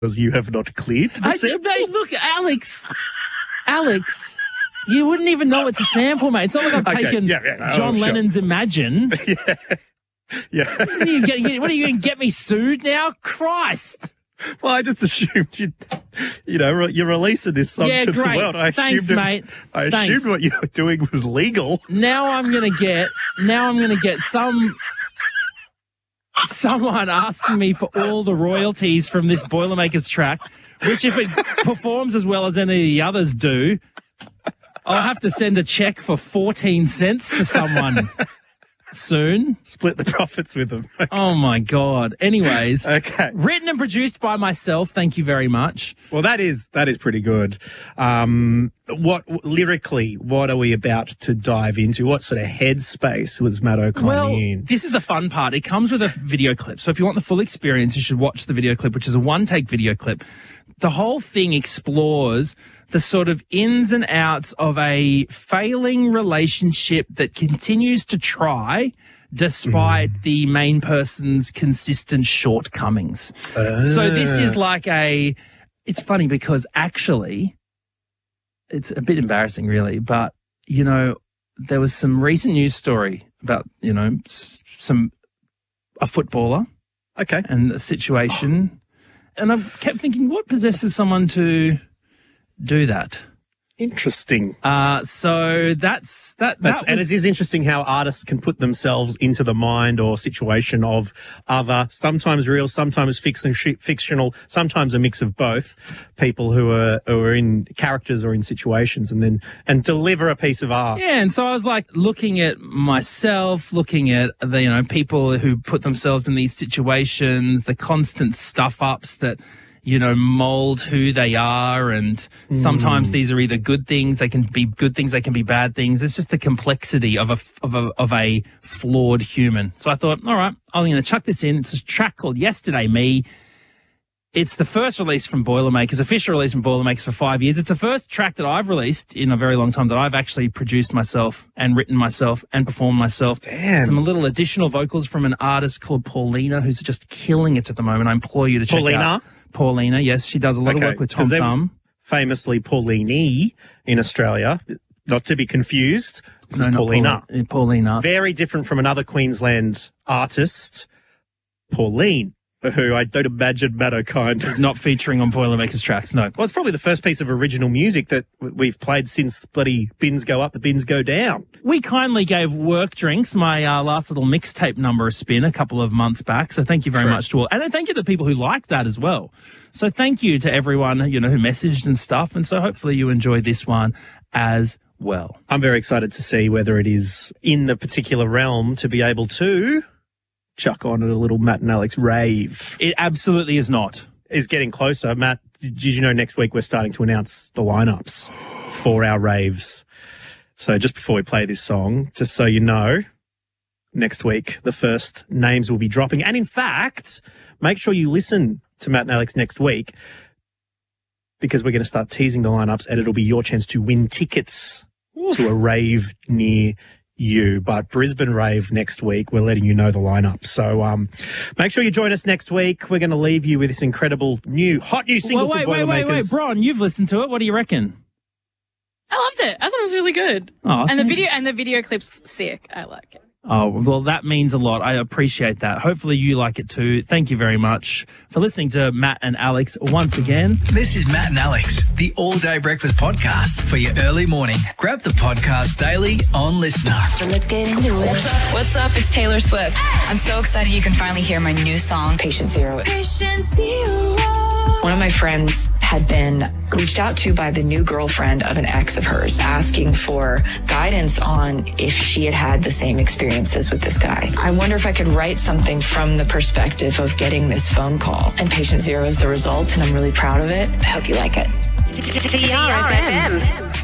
because you have not cleared the sample. Mate, look, Alex, you wouldn't even know it's a sample, mate. It's not like I've taken John Lennon's Imagine. Yeah. What are you going to get me sued now? Christ. Well, I just assumed you're releasing this song to the world. Thanks, mate. I assumed what you were doing was legal. Now I'm going to get someone asking me for all the royalties from this Boilermakers track, which if it performs as well as any of the others do, I'll have to send a check for 14 cents to someone soon. Split the profits with them. Okay. Oh, my God. Anyways. Okay. Written and produced by myself. Thank you very much. Well, that is pretty good. Lyrically, what are we about to dive into? What sort of headspace was Matt O'Connor in? This is the fun part. It comes with a video clip. So if you want the full experience, you should watch the video clip, which is a one-take video clip. The whole thing explores the sort of ins and outs of a failing relationship that continues to try despite the main person's consistent shortcomings. So this is like it's funny because actually it's a bit embarrassing really, but there was some recent news story about, a footballer. Okay. And a situation. And I kept thinking, what possesses someone to do that? Interesting. So that's and it is interesting how artists can put themselves into the mind or situation of other, sometimes real, sometimes fictional, sometimes a mix of both, people who are in characters or in situations and deliver a piece of art. Yeah, and so I was like looking at myself, looking at the people who put themselves in these situations, the constant stuff-ups that mold who they are. And sometimes these are either good things, they can be good things, they can be bad things. It's just the complexity of a flawed human. So I thought, all right, I'm going to chuck this in. It's a track called Yesterday Me. It's the first release from Boilermakers, official release from Boilermakers for 5 years. It's the first track that I've released in a very long time that I've actually produced myself and written myself and performed myself. Damn. Some little additional vocals from an artist called Paulina, who's just killing it at the moment. I implore you to check out. Paulina, yes, she does a lot of work with Tom Thumb. Famously Paulini in Australia, not to be confused. No, Paulina. Paulina. Very different from another Queensland artist, Pauline, who I don't imagine Matt O'Kine is not featuring on Boilermakers tracks, no. Well, it's probably the first piece of original music that we've played since bloody Bins Go Up, the Bins Go Down. We kindly gave Work Drinks, my last little mixtape number, a spin a couple of months back, so thank you very much to all. And thank you to the people who liked that as well. So thank you to everyone, who messaged and stuff, and so hopefully you enjoyed this one as well. I'm very excited to see whether it is in the particular realm to be able to chuck on a little Matt and Alex rave. It absolutely is not. Is getting closer. Matt, did you know next week we're starting to announce the lineups for our raves? So just before we play this song, just so you know, next week the first names will be dropping. And in fact, make sure you listen to Matt and Alex next week because we're going to start teasing the lineups and it'll be your chance to win tickets to a rave near you. But Brisbane Rave next week, we're letting you know the lineup. So make sure you join us next week. We're going to leave you with this incredible hot new single from Boilermakers. Wait, Bron, you've listened to it. What do you reckon? I loved it. I thought it was really good. Oh, and the video clip's sick. I like it. Oh, well, that means a lot. I appreciate that. Hopefully you like it too. Thank you very much for listening to Matt and Alex once again. This is Matt and Alex, the all-day breakfast podcast for your early morning. Grab the podcast daily on Listener. So let's get into it. What's up? It's Taylor Swift. I'm so excited you can finally hear my new song, Patient Zero. Patient Zero. One of my friends had been reached out to by the new girlfriend of an ex of hers, asking for guidance on if she had had the same experiences with this guy. I wonder if I could write something from the perspective of getting this phone call. And Patient Zero is the result, and I'm really proud of it. I hope you like it. TRFM.